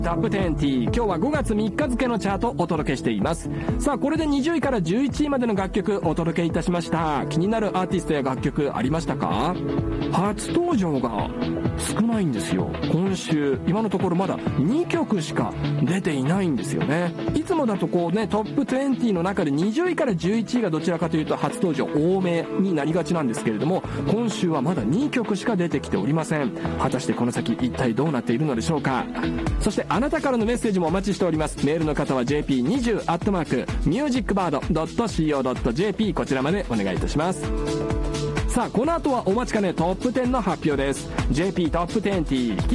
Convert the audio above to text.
トップ20、今日は5月3日付のチャートをお届けしています。さあ、これで20位から11位までの楽曲お届けいたしました。気になるアーティストや楽曲ありましたか？初登場が少ないんですよ。今週今のところまだ2曲しか出ていないんですよね。いつもだとこうね、トップ20の中で20位から11位がどちらかというと初登場多めになりがちなんですけれども、今週はまだ2曲しか出てきておりません。果たしてこの先一体どうなっているのでしょうか。そしてあなたからのメッセージもお待ちしております。メールの方は jp20@musicbird.co.jp こちらまでお願いいたします。さあ、この後はお待ちかねトップ10の発表です。 JP トップ20